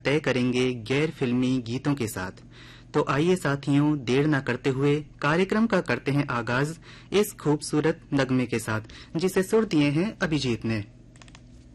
तय करेंगे गैर फिल्मी गीतों के साथ। तो आइए साथियों, देर न करते हुए कार्यक्रम का करते हैं आगाज इस खूबसूरत नगमे के साथ, जिसे सुर दिए हैं अभिजीत ने।